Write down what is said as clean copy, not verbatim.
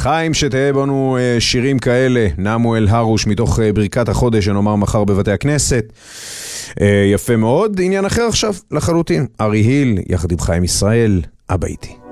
חיים, שתהיה בנו שירים כאלה, נמואל הרוש מתוך ברכת החודש שנאמר מחר בבתי הכנסת. יפה מאוד. עניין אחר עכשיו לחלוטין, ארי היל יחד עם חיים ישראל, אבא איתי.